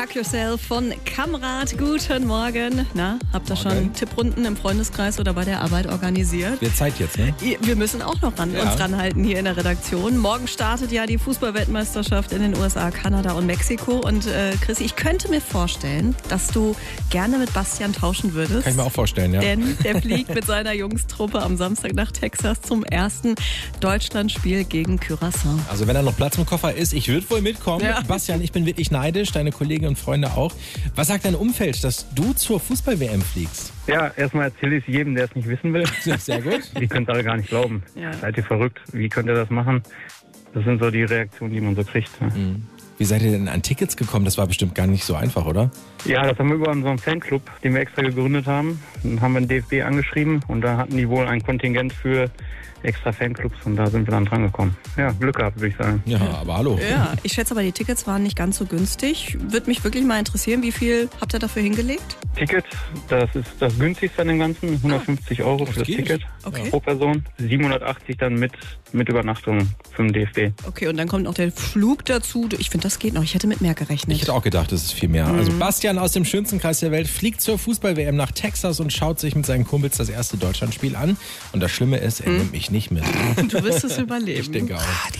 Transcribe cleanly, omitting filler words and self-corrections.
Hug Yourself von Kamrat. Guten Morgen. Na, habt ihr schon Tipprunden im Freundeskreis oder bei der Arbeit organisiert? Wird Zeit jetzt, ne? Wir müssen auch noch uns ranhalten hier in der Redaktion. Morgen startet ja die Fußball-Weltmeisterschaft in den USA, Kanada und Mexiko. Und Chrissy, ich könnte mir vorstellen, dass du gerne mit Bastian tauschen würdest. Kann ich mir auch vorstellen, ja. Denn der fliegt mit seiner Jungstruppe am Samstag nach Texas zum ersten Deutschlandspiel gegen Curaçao. Also wenn da noch Platz im Koffer ist, ich würde wohl mitkommen. Ja. Bastian, ich bin wirklich neidisch, deine Kollegen und Freunde auch. Was sagt dein Umfeld, dass du zur Fußball-WM fliegst? Ja, erstmal erzähle ich es jedem, der es nicht wissen will. Sehr gut. Die könnt alle gar nicht glauben. Ja. Seid ihr verrückt? Wie könnt ihr das machen? Das sind so die Reaktionen, die man so kriegt. Wie seid ihr denn an Tickets gekommen? Das war bestimmt gar nicht so einfach, oder? Ja, das haben wir über unseren Fanclub, den wir extra gegründet haben. Dann haben wir den DFB angeschrieben und da hatten die wohl ein Kontingent für extra Fanclubs und da sind wir dann dran gekommen. Ja, Glück gehabt, würde ich sagen. Ja, aber hallo. Ja, ich schätze aber, die Tickets waren nicht ganz so günstig. Würde mich wirklich mal interessieren, wie viel habt ihr dafür hingelegt? Ticket, das ist das günstigste an dem Ganzen, 150 Euro für das geht. Ticket Okay. pro Person, 780 dann mit Übernachtung für den DFB. Okay, und dann kommt noch der Flug dazu. Ich finde, das geht noch. Ich hätte mit mehr gerechnet. Ich hätte auch gedacht, das ist viel mehr. Also Bastian aus dem schönsten Kreis der Welt fliegt zur Fußball-WM nach Texas und schaut sich mit seinen Kumpels das erste Deutschlandspiel an. Und das Schlimme ist, er nimmt mich nicht mit. Du wirst es überleben. Ich denke auch.